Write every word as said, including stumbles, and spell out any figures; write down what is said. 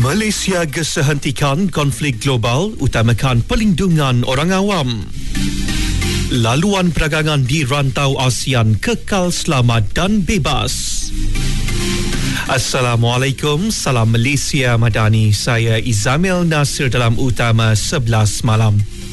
Malaysia gesehentikan konflik global, utamakan perlindungan orang awam. Laluan perdagangan di rantau ASEAN kekal selamat dan bebas. Assalamualaikum, salam Malaysia Madani. Saya Izamil Nasir dalam Utama sebelas malam.